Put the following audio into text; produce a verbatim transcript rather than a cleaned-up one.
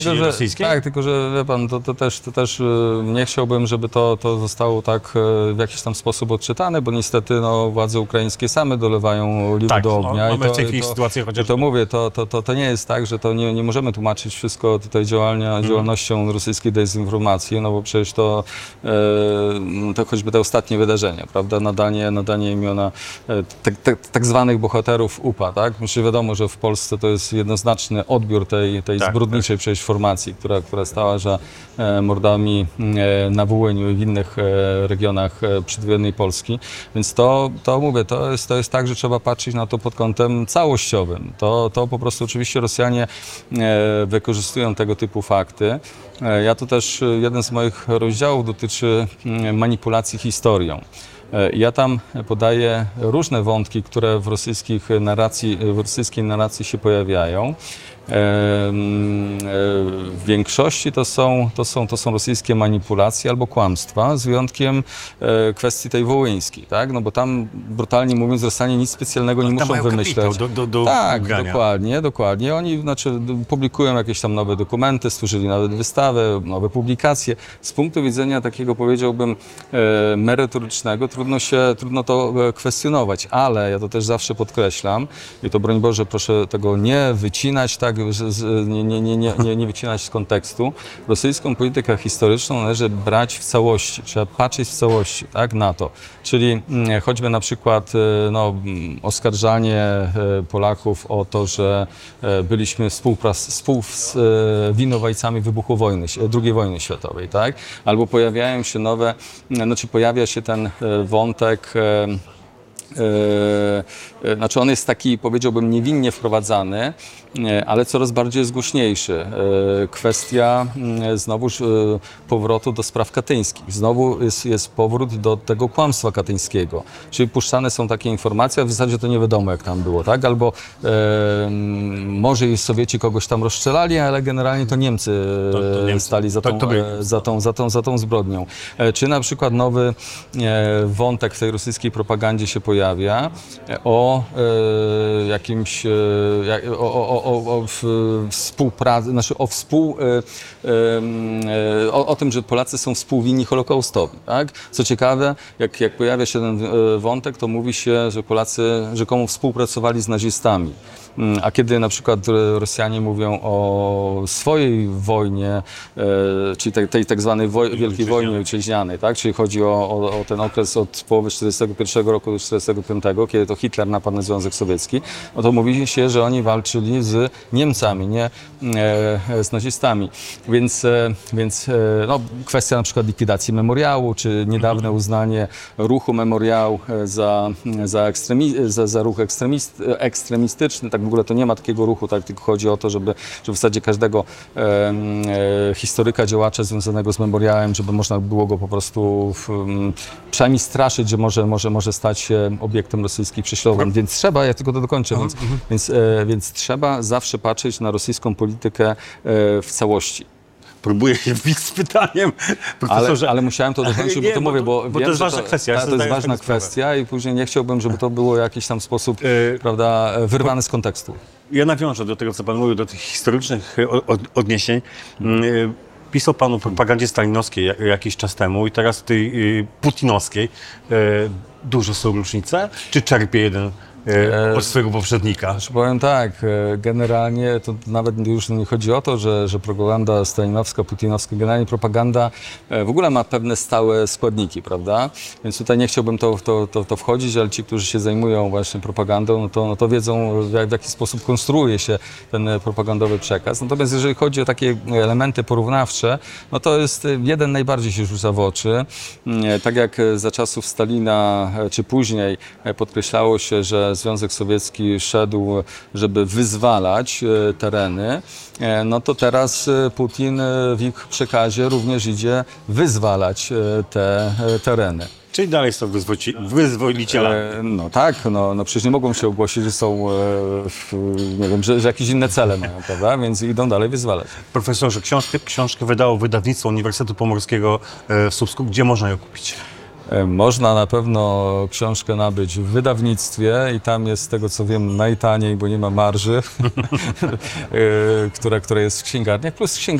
Tylko, że, rosyjskiej? tak, tylko że wie pan, to, to, też, to też y, nie chciałbym, żeby to, to zostało tak y, w jakiś tam sposób odczytane, bo niestety no, władze ukraińskie same dolewają oliwy Tak, do no, ognia. mamy I to, w tej chwili i to, sytuację chociaż... to mówię, to, to, to, to nie jest tak, że to nie, nie możemy tłumaczyć wszystko tutaj działania, Hmm. działalnością rosyjskiej dezinformacji, no bo przecież to, y, to choćby te ostatnie wydarzenia, prawda, nadanie, nadanie imiona y, tak, tak, tak zwanych bohaterów U P A, tak? Myślę, wiadomo, że w Polsce to jest jednoznaczny odbiór tej, tej Tak, zbrodniczej przecież formacji, która, która stała za e, mordami e, na Wołyniu i w innych e, regionach e, przedwojennej Polski. Więc to, to mówię, to jest, to jest tak, że trzeba patrzeć na to pod kątem całościowym. To, to po prostu oczywiście Rosjanie e, wykorzystują tego typu fakty. E, ja tu też, e, jeden z moich rozdziałów dotyczy mm, manipulacji historią. Ja tam podaję różne wątki, które w, rosyjskich narracji, w rosyjskiej narracji się pojawiają. W większości to są, to są, to są rosyjskie manipulacje albo kłamstwa, z wyjątkiem kwestii tej wołyńskiej, tak? No bo tam brutalnie mówiąc Rosjanie nic specjalnego nie muszą wymyśleć. Do, do, do tak, grania. dokładnie, dokładnie. Oni znaczy, publikują jakieś tam nowe dokumenty, stworzyli nawet wystawę, nowe publikacje. Z punktu widzenia takiego, powiedziałbym, merytorycznego, trudno się, trudno to kwestionować, ale ja to też zawsze podkreślam i to broń Boże, proszę tego nie wycinać, tak, nie, nie, nie, nie, nie wycinać z kontekstu. Rosyjską politykę historyczną należy brać w całości, trzeba patrzeć w całości, tak, na to. Czyli choćby na przykład no, oskarżanie Polaków o to, że byliśmy współwinowajcami wybuchu wojny, drugiej wojny światowej, tak? Albo pojawiają się nowe, znaczy pojawia się ten wątek, Yy, znaczy on jest taki, powiedziałbym, niewinnie wprowadzany, yy, ale coraz bardziej jest głośniejszy. Yy, kwestia yy, znowuż yy, powrotu do spraw katyńskich. Znowu jest, jest powrót do tego kłamstwa katyńskiego. Czyli puszczane są takie informacje, a w zasadzie to nie wiadomo jak tam było, tak? Albo yy, może i Sowieci kogoś tam rozstrzelali, ale generalnie to Niemcy, to, to Niemcy. stali za tą, to, to yy, za, tą, za, tą, za tą zbrodnią. Yy, czy na przykład nowy yy, wątek w tej rosyjskiej propagandzie się pojawia, o e, jakimś, e, o, o, o, o współpracy, znaczy o współ, e, e, o, o tym, że Polacy są współwinni Holokaustowi, tak? Co ciekawe, jak, jak pojawia się ten wątek, to mówi się, że Polacy rzekomo współpracowali z nazistami. A kiedy na przykład Rosjanie mówią o swojej wojnie, e, czyli tej, tej tak zwanej woj, Wielkiej Wojnie Ojczyźnianej, tak? Czyli chodzi o, o, o ten okres od połowy czterdziestego pierwszego roku do czterdziestego piątego, kiedy to Hitler napadł na Związek Sowiecki, no to mówi się, że oni walczyli z Niemcami, nie e, z nazistami. Więc, e, więc e, no, kwestia na przykład likwidacji memoriału, czy niedawne uznanie ruchu Memoriał za, za, ekstremi, za, za ruch ekstremist, ekstremistyczny, tak w ogóle to nie ma takiego ruchu, tak, tylko chodzi o to, żeby, żeby w zasadzie każdego e, e, historyka, działacza związanego z memoriałem, żeby można było go po prostu w, m, przynajmniej straszyć, że może, może, może stać się obiektem rosyjskich prześladowań. Więc trzeba, ja tylko to dokończę, więc, więc, e, więc trzeba zawsze patrzeć na rosyjską politykę e, w całości. Próbuję się wbić z pytaniem, profesorze. Ale, ale musiałem to dokończyć, bo nie, to mówię, bo, bo wiem, to jest że ważna kwestia. Ta, to jest ważna kwestia i później nie chciałbym, żeby to było w jakiś tam sposób yy, prawda, wyrwane z kontekstu. Ja nawiążę do tego, co pan mówił, do tych historycznych od, odniesień. Yy, pisał pan o propagandzie stalinowskiej jakiś czas temu i teraz tej yy, putinowskiej. Yy, duże są różnice? Czy czerpie jeden od swojego poprzednika? Powiem tak, generalnie to nawet już nie chodzi o to, że, że propaganda stalinowska, putinowska, generalnie propaganda w ogóle ma pewne stałe składniki, prawda? Więc tutaj nie chciałbym to, to, to, to wchodzić, ale ci, którzy się zajmują właśnie propagandą, no to, no to wiedzą, w, jak, w jaki sposób konstruuje się ten propagandowy przekaz. Natomiast jeżeli chodzi o takie elementy porównawcze, no to jest jeden najbardziej się rzuca w oczy. Tak jak za czasów Stalina czy później podkreślało się, że Związek Sowiecki szedł, żeby wyzwalać tereny, no to teraz Putin w ich przekazie również idzie wyzwalać te tereny. Czyli dalej są wyzwolicielami. E, no tak, no, no przecież nie mogą się ogłosić, że są, e, w, nie wiem, że, że jakieś inne cele mają, prawda? Więc idą dalej wyzwalać. Profesorze, książkę, książkę wydało wydawnictwo Uniwersytetu Pomorskiego w Słupsku. Gdzie można ją kupić? E, Można na pewno książkę nabyć w wydawnictwie i tam jest, z tego co wiem, najtaniej, bo nie ma marży, e, która, która jest w księgarniach, plus księgarnia